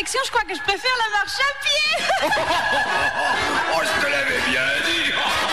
direction, je crois que je préfère la marche à pied. Oh, je te l'avais bien dit.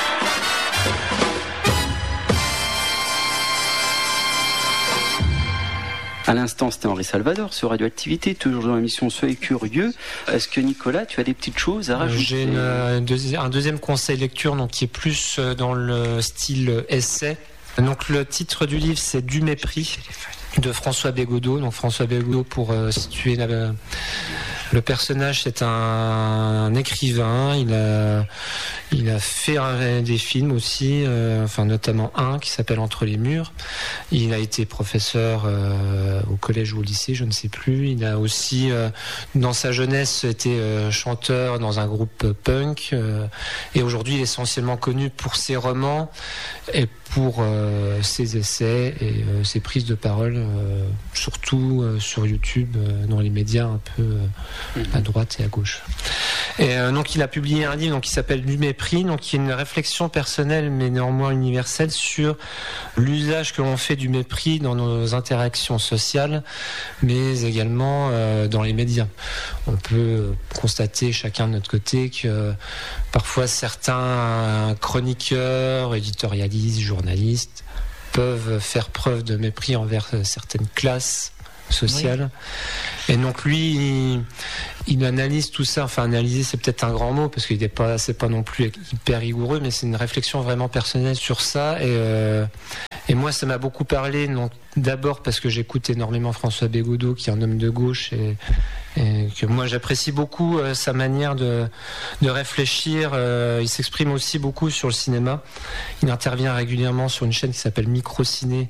À l'instant, c'était Henri Salvador sur Radioactivité, toujours dans l'émission Soyez curieux. Est-ce que Nicolas, tu as des petites choses à rajouter ? J'ai un deuxième conseil lecture, donc qui est plus dans le style essai. Donc le titre du livre, c'est Du mépris de François Bégodeau. Donc François Bégodeau, pour situer le personnage, c'est un écrivain. Il a fait des films aussi, notamment un qui s'appelle Entre les murs. Il a été professeur au collège ou au lycée, je ne sais plus. Il a aussi, dans sa jeunesse, été chanteur dans un groupe punk. Et aujourd'hui, il est essentiellement connu pour ses romans et pour ses essais et ses prises de parole, surtout sur YouTube, dans les médias un peu à droite et à gauche. Et donc il a publié un livre qui s'appelle Du mépris, donc qui est une réflexion personnelle mais néanmoins universelle sur l'usage que l'on fait du mépris dans nos interactions sociales, mais également dans les médias. On peut constater chacun de notre côté que parfois certains chroniqueurs, éditorialistes, journalistes peuvent faire preuve de mépris envers certaines classes sociales. Oui. Et donc lui, il analyse tout ça. Enfin, analyser, c'est peut-être un grand mot parce qu'il n'est pas, c'est pas non plus hyper rigoureux, mais c'est une réflexion vraiment personnelle sur ça. Et moi, ça m'a beaucoup parlé. Donc, d'abord parce que j'écoute énormément François Bégodeau, qui est un homme de gauche et que moi j'apprécie beaucoup sa manière de réfléchir. Il s'exprime aussi beaucoup sur le cinéma. Il intervient régulièrement sur une chaîne qui s'appelle Microciné.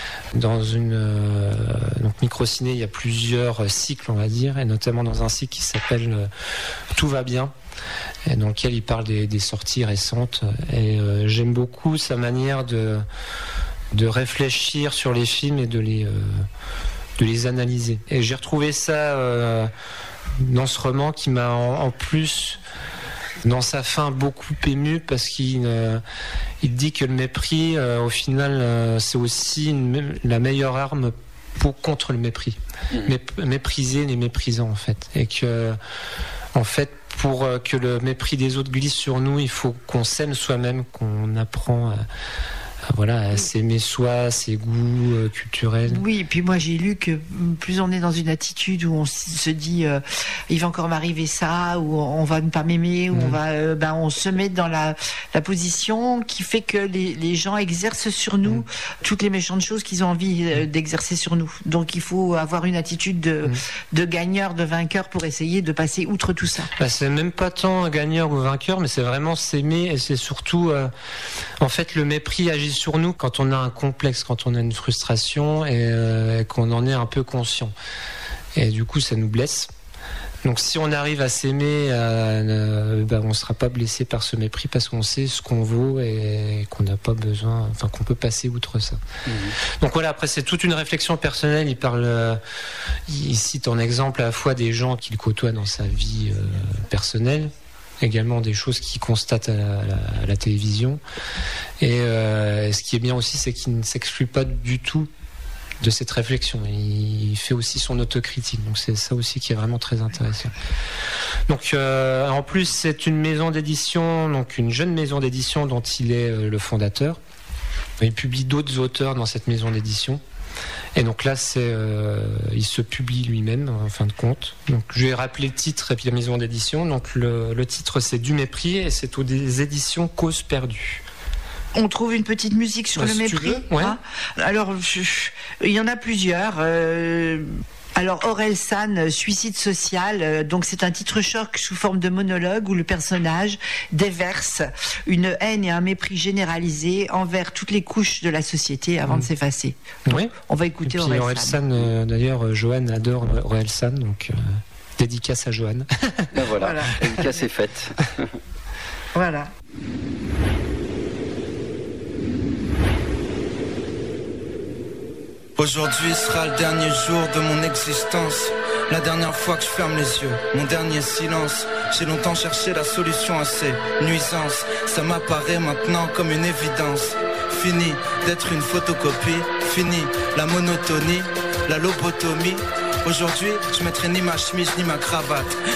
Donc Microciné, il y a plusieurs cycles, on va dire, et notamment dans un cycle qui s'appelle Tout va bien, et dans lequel il parle des sorties récentes. Et j'aime beaucoup sa manière de réfléchir sur les films et de les analyser. Et j'ai retrouvé ça dans ce roman qui m'a en plus, dans sa fin, beaucoup ému parce qu'il dit que le mépris, au final, c'est aussi la meilleure arme contre le mépris. Mépriser les méprisants, en fait. Et que, en fait, pour que le mépris des autres glisse sur nous, il faut qu'on s'aime soi-même, qu'on apprend à s'aimer soi, ses goûts culturels. Oui, et puis moi j'ai lu que plus on est dans une attitude où on se dit il va encore m'arriver ça, ou on va ne pas m'aimer, ou on se met dans la position qui fait que les gens exercent sur nous toutes les méchantes choses qu'ils ont envie d'exercer sur nous. Donc il faut avoir une attitude de gagneur, de vainqueur pour essayer de passer outre tout ça. C'est même pas tant un gagneur ou vainqueur, mais c'est vraiment s'aimer, et c'est surtout en fait le mépris agit sur nous quand on a un complexe, quand on a une frustration et qu'on en est un peu conscient. Et du coup, ça nous blesse. Donc si on arrive à s'aimer, on ne sera pas blessé par ce mépris parce qu'on sait ce qu'on vaut et qu'on n'a pas besoin, qu'on peut passer outre ça. Donc voilà, après c'est toute une réflexion personnelle. Il cite en exemple à la fois des gens qu'il côtoie dans sa vie personnelle, également des choses qu'il constate à la télévision. Et ce qui est bien aussi, c'est qu'il ne s'exclut pas du tout de cette réflexion. Il fait aussi son autocritique. Donc c'est ça aussi qui est vraiment très intéressant. Donc en plus, c'est une maison d'édition, donc une jeune maison d'édition dont il est le fondateur. Il publie d'autres auteurs dans cette maison d'édition. Et donc là, il se publie lui-même, en fin de compte. Donc je vais rappeler le titre et puis la maison d'édition. Donc le titre, c'est Du mépris, et c'est aux éditions Cause perdue. On trouve une petite musique sur le mépris. Ouais. Alors, il y en a plusieurs. Alors, Orelsan, Suicide social, donc c'est un titre choc sous forme de monologue où le personnage déverse une haine et un mépris généralisé envers toutes les couches de la société avant de s'effacer. Donc, on va écouter Orelsan. Orelsan, d'ailleurs, Johan adore Orelsan, donc dédicace à Johan. Ben voilà. Dédicace est faite. Voilà. Aujourd'hui sera le dernier jour de mon existence. La dernière fois que je ferme les yeux, mon dernier silence. J'ai longtemps cherché la solution à ces nuisances. Ça m'apparaît maintenant comme une évidence. Fini d'être une photocopie, fini la monotonie, la lobotomie. Aujourd'hui, je mettrai ni ma chemise ni ma cravate.